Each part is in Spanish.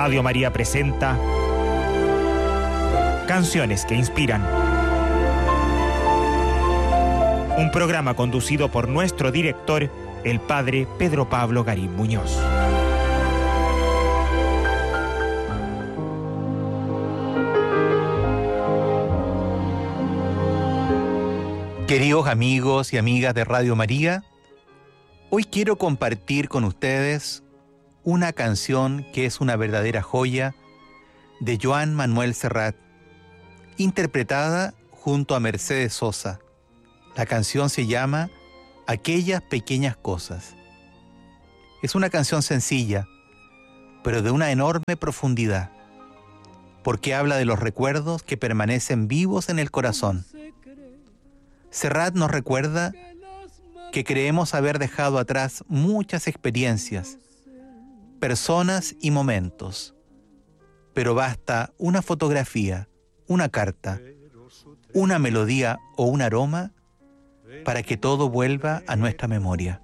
Radio María presenta Canciones que Inspiran. Un programa conducido por nuestro director, el padre Pedro Pablo Garín Muñoz. Queridos amigos y amigas de Radio María, hoy quiero compartir con ustedes una canción que es una verdadera joya de Joan Manuel Serrat, interpretada junto a Mercedes Sosa. La canción se llama Aquellas pequeñas cosas. Es una canción sencilla, pero de una enorme profundidad, porque habla de los recuerdos que permanecen vivos en el corazón. Serrat nos recuerda que creemos haber dejado atrás muchas experiencias, personas y momentos, pero basta una fotografía, una carta, una melodía o un aroma para que todo vuelva a nuestra memoria.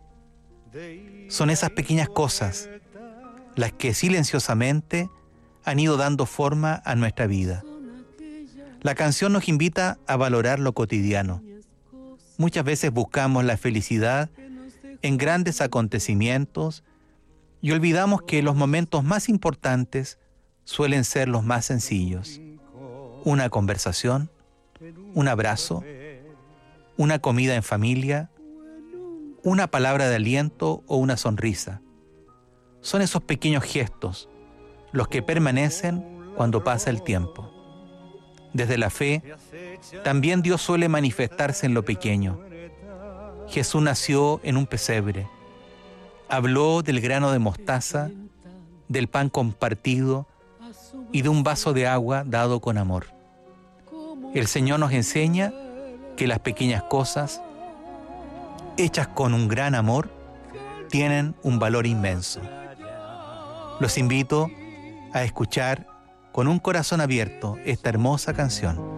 Son esas pequeñas cosas las que silenciosamente han ido dando forma a nuestra vida. La canción nos invita a valorar lo cotidiano. Muchas veces buscamos la felicidad en grandes acontecimientos y olvidamos que los momentos más importantes suelen ser los más sencillos. Una conversación, un abrazo, una comida en familia, una palabra de aliento o una sonrisa. Son esos pequeños gestos los que permanecen cuando pasa el tiempo. Desde la fe, también Dios suele manifestarse en lo pequeño. Jesús nació en un pesebre. Habló del grano de mostaza, del pan compartido y de un vaso de agua dado con amor. El Señor nos enseña que las pequeñas cosas, hechas con un gran amor, tienen un valor inmenso. Los invito a escuchar con un corazón abierto esta hermosa canción.